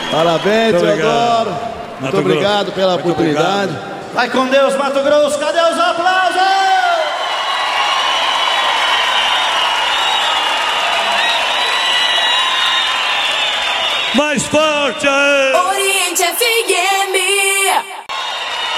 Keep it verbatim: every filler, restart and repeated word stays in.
Parabéns, Teodoro. Muito, Muito obrigado pela Muito oportunidade. Obrigado. Vai com Deus, Mato Grosso. Cadê os aplausos? Mais forte! Oriente F M.